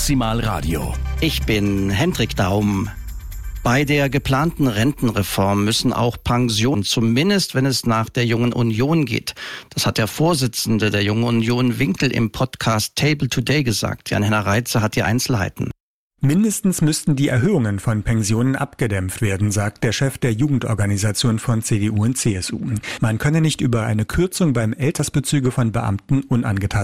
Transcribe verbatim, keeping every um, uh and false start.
Maximal Radio. Ich bin Hendrik Daum. Bei der geplanten Rentenreform müssen auch Pensionen, zumindest wenn es nach der Jungen Union geht. Das hat der Vorsitzende der Jungen Union, Winkel, im Podcast Table Today gesagt. Jan-Henner Reitze hat die Einzelheiten. Mindestens müssten die Erhöhungen von Pensionen abgedämpft werden, sagt der Chef der Jugendorganisation von C D U und C S U. Man könne nicht über eine Kürzung beim Altersbezüge von Beamten unangetastet